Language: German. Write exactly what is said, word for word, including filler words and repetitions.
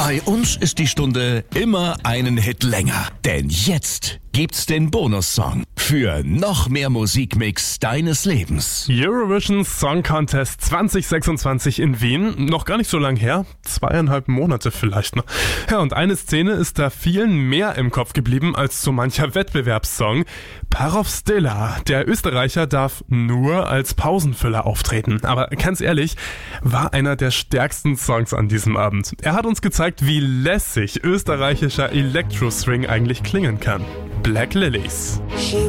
Bei uns ist die Stunde immer einen Hit länger. Denn jetzt gibt's den Bonussong für noch mehr Musikmix deines Lebens. Eurovision Song Contest zwanzig sechsundzwanzig in Wien. Noch gar nicht so lang her. Zweieinhalb Monate vielleicht noch. Ja, und eine Szene ist da vielen mehr im Kopf geblieben als so mancher Wettbewerbssong. Parov Stilla, der Österreicher, darf nur als Pausenfüller auftreten. Aber ganz ehrlich, war einer der stärksten Songs an diesem Abend. Er hat uns gezeigt, wie lässig österreichischer Electro-Swing eigentlich klingen kann. Black Lilies. She